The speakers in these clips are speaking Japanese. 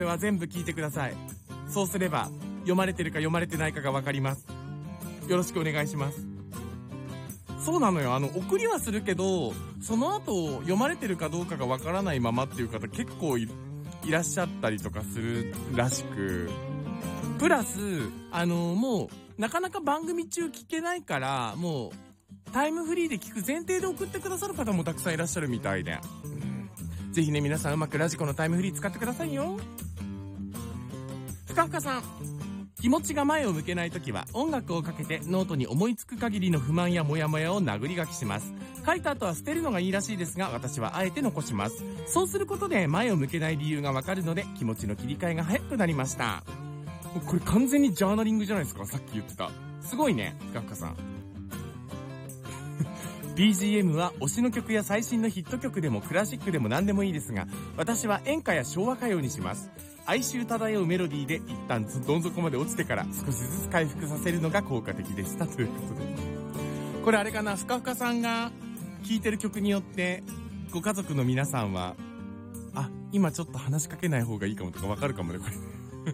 れは全部聞いてください。そうすれば読まれてるか読まれてないかが分かります。よろしくお願いします。そうなのよ、送りはするけど、その後読まれてるかどうかが分からないままっていう方結構 いらっしゃったりとかするらしく、プラスもうなかなか番組中聞けないから、もうタイムフリーで聞く前提で送ってくださる方もたくさんいらっしゃるみたいで、ぜひね、皆さんうまくラジコのタイムフリー使ってくださいよ。ふかふかさん、気持ちが前を向けないときは音楽をかけてノートに思いつく限りの不満やモヤモヤを殴り書きします。書いた後は捨てるのがいいらしいですが、私はあえて残します。そうすることで前を向けない理由がわかるので、気持ちの切り替えが早くなりました。これ完全にジャーナリングじゃないですか、さっき言ってた。すごいね、ふかふかさん。BGM は推しの曲や最新のヒット曲でもクラシックでも何でもいいですが、私は演歌や昭和歌謡にします。哀愁漂うメロディーで一旦どん底まで落ちてから少しずつ回復させるのが効果的でした、ということで。これあれかな、ふかふかさんが聴いてる曲によってご家族の皆さんは、あ、今ちょっと話しかけない方がいいかもとかわかるかもね、これ。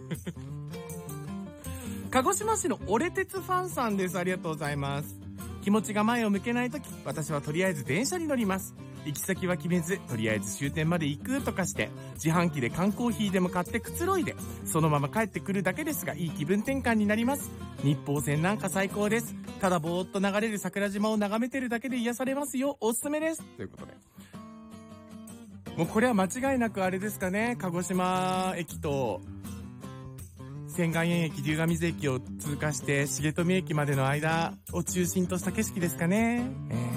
鹿児島市のオレ鉄ファンさんです。ありがとうございます。気持ちが前を向けないとき、私はとりあえず電車に乗ります。行き先は決めず、とりあえず終点まで行くとかして、自販機で缶コーヒーでも買ってくつろいで、そのまま帰ってくるだけですが、いい気分転換になります。日報線なんか最高です。ただぼーっと流れる桜島を眺めてるだけで癒されますよ。おすすめです。ということで。もうこれは間違いなくあれですかね、鹿児島駅と、仙巌園駅、龍ヶ水駅を通過して重富駅までの間を中心とした景色ですかね。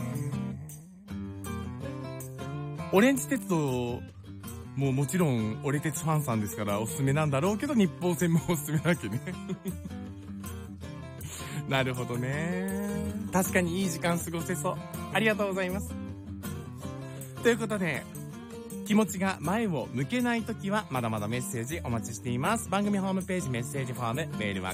オレンジ鉄道ももちろんオレ鉄ファンさんですからおすすめなんだろうけど、日本線もおすすめなわけね。なるほどね。確かにいい時間過ごせそう。ありがとうございます。ということで、気持ちが前を向けないときはまだまだメッセージお待ちしています。番組ホームページメッセージフォーム、メールは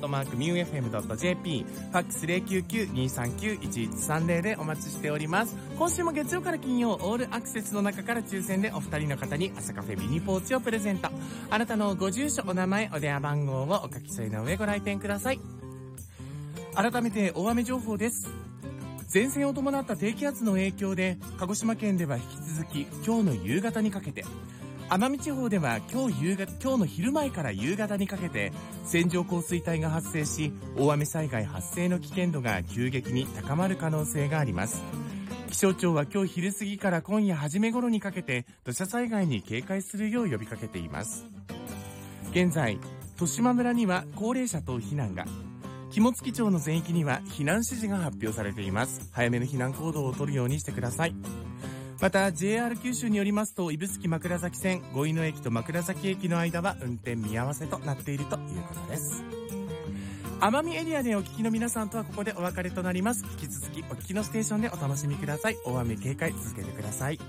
cafe@mufm.jp、ファックス 099-239-1130 でお待ちしております。今週も月曜から金曜オールアクセスの中から抽選でお二人の方に朝カフェミニポーチをプレゼント。あなたのご住所、お名前、お電話番号をお書き添えの上ご来店ください。改めて大雨情報です。前線を伴った低気圧の影響で鹿児島県では引き続き今日の夕方にかけて、奄美地方では今日の昼前から夕方にかけて線状降水帯が発生し、大雨災害発生の危険度が急激に高まる可能性があります。気象庁は今日昼過ぎから今夜初め頃にかけて土砂災害に警戒するよう呼びかけています。現在、十島村には高齢者等避難が、肝付町の全域には避難指示が発表されています。早めの避難行動を取るようにしてください。また JR 九州によりますと、指宿枕崎線五井野駅と枕崎駅の間は運転見合わせとなっているということです。奄美エリアでお聞きの皆さんとはここでお別れとなります。引き続きお聞きのステーションでお楽しみください。大雨警戒続けてください。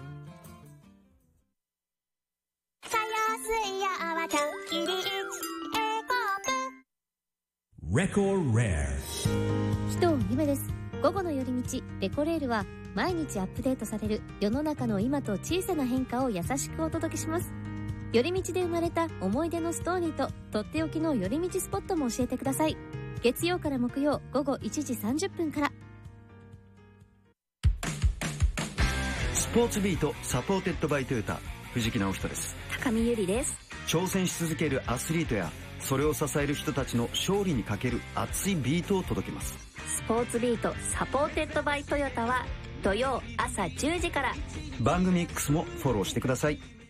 レコーレー紀藤ゆめです。午後の寄り道レコレールは毎日アップデートされる世の中の今と小さな変化を優しくお届けします。寄り道で生まれた思い出のストーリーととっておきの寄り道スポットも教えてください。月曜から木曜午後1時30分から。 スポーツビートサポーテッドバイトヨタ、藤木直人です。 高見ゆりです。 挑戦し続けるアスリートやそれを支える人たちの勝利にかける熱いビートを届けます。 スポーツビートサポーテッドバイトヨタは土曜朝10時から。 番組 X もフォローしてください。